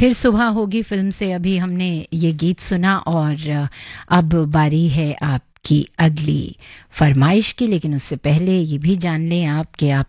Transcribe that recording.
फिर सुबह होगी फिल्म से अभी हमने ये गीत सुना और अब बारी है आपकी अगली फरमाइश की, लेकिन उससे पहले ये भी जान लें आप कि आप